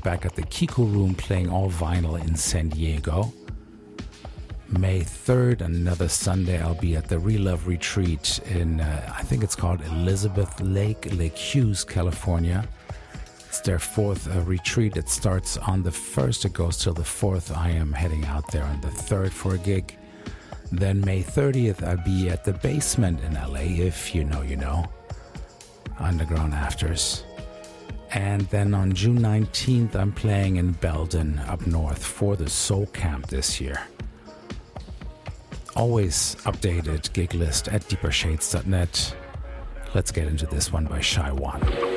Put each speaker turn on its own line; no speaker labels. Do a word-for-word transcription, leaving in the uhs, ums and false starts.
back at the Kiko Room playing all vinyl in San Diego. May third, another Sunday, I'll be at the Relove Retreat in, uh, I think it's called Elizabeth Lake, Lake Hughes, California. It's their fourth uh, retreat. It starts on the first, it goes till the fourth. I am heading out there on the third for a gig. Then May thirtieth, I'll be at the Basement in L A, if you know, you know. Underground Afters. And then on June nineteenth, I'm playing in Belden up north for the Soul Camp this year. Always updated gig list at deeper shades dot net. Let's get into this one by Shy One.